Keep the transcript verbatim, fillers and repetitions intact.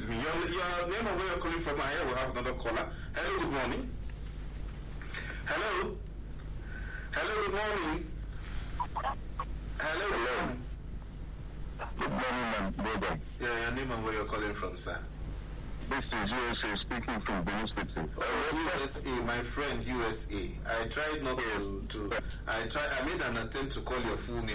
me. Your, your name and where you're calling from, I will have another caller. Hello, good morning. Hello? Hello, good morning. Hello, good morning. Good morning, my brother. Yeah, your name and where you're calling from, sir. This is U S A speaking from Benin State. Oh, U S A, my friend, U S A. I tried not to, to I tried, I made an attempt to call your full name.